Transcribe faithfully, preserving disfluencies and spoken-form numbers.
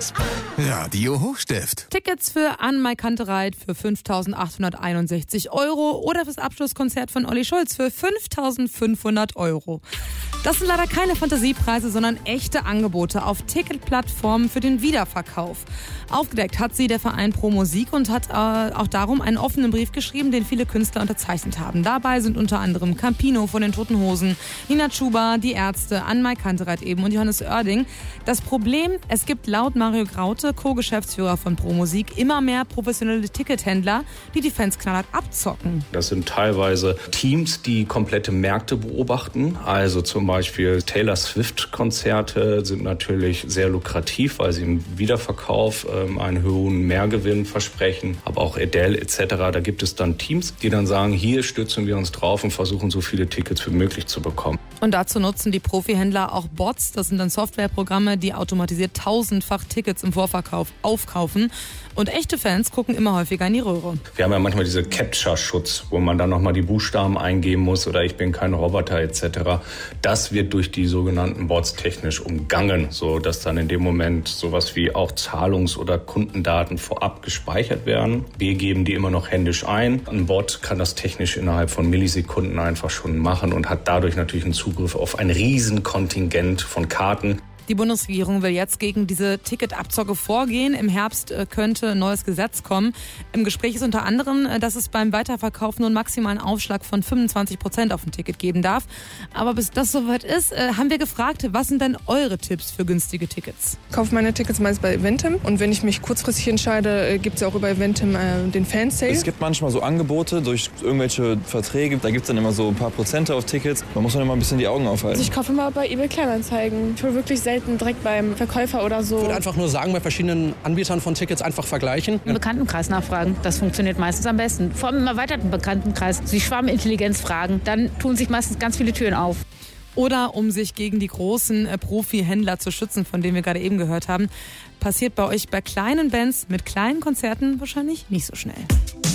Tickets. Radio Hochstift. Tickets für An Mai Kantereit für fünftausendachthunderteinundsechzig Euro oder fürs Abschlusskonzert von Olli Schulz für fünftausendfünfhundert Euro. Das sind leider keine Fantasiepreise, sondern echte Angebote auf Ticketplattformen für den Wiederverkauf. Aufgedeckt hat sie der Verein Pro Musik und hat äh, auch darum einen offenen Brief geschrieben, den viele Künstler unterzeichnet haben. Dabei sind unter anderem Campino von den Toten Hosen, Nina Chuba, die Ärzte, An Mai Kantereit eben und Johannes Oerding. Das Problem, es gibt laut Mario Graute, Co-Geschäftsführer von Pro Musik, immer mehr professionelle Tickethändler, die die Fans knallhart abzocken. Das sind teilweise Teams, die komplette Märkte beobachten. Also zum Beispiel Taylor Swift-Konzerte sind natürlich sehr lukrativ, weil sie im Wiederverkauf ähm, einen hohen Mehrgewinn versprechen. Aber auch Adele et cetera. Da gibt es dann Teams, die dann sagen, hier stützen wir uns drauf und versuchen so viele Tickets wie möglich zu bekommen. Und dazu nutzen die Profihändler auch Bots. Das sind dann Softwareprogramme, die automatisiert tausendfach Tickets im Vorverkauf aufkaufen. Und echte Fans gucken immer häufiger in die Röhre. Wir haben ja manchmal diese Capture-Schutz, wo man dann nochmal die Buchstaben eingeben muss oder ich bin kein Roboter et cetera. Das wird durch die sogenannten Bots technisch umgangen, so dass dann in dem Moment sowas wie auch Zahlungs- oder Kundendaten vorab gespeichert werden. Wir geben die immer noch händisch ein. Ein Bot kann das technisch innerhalb von Millisekunden einfach schon machen und hat dadurch natürlich einen Zugriff auf ein Riesenkontingent von Karten. Die Bundesregierung will jetzt gegen diese Ticketabzocke vorgehen. Im Herbst könnte ein neues Gesetz kommen. Im Gespräch ist unter anderem, dass es beim Weiterverkauf nur einen maximalen Aufschlag von fünfundzwanzig Prozent auf ein Ticket geben darf. Aber bis das soweit ist, haben wir gefragt, was sind denn eure Tipps für günstige Tickets? Ich kaufe meine Tickets meist bei Eventim. Und wenn ich mich kurzfristig entscheide, gibt es ja auch über Eventim äh, den Fansale. Es gibt manchmal so Angebote durch irgendwelche Verträge. Da gibt es dann immer so ein paar Prozente auf Tickets. Man muss dann immer ein bisschen die Augen aufhalten. Also ich kaufe immer bei eBay Kleinanzeigen. Ich hole wirklich selten direkt beim Verkäufer oder so. Ich würde einfach nur sagen, bei verschiedenen Anbietern von Tickets einfach vergleichen. Im Bekanntenkreis nachfragen, das funktioniert meistens am besten. Vor allem im erweiterten Bekanntenkreis, Sie Schwarmintelligenz fragen, dann tun sich meistens ganz viele Türen auf. Oder um sich gegen die großen äh, Profi-Händler zu schützen, von denen wir gerade eben gehört haben, passiert bei euch bei kleinen Bands mit kleinen Konzerten wahrscheinlich nicht so schnell.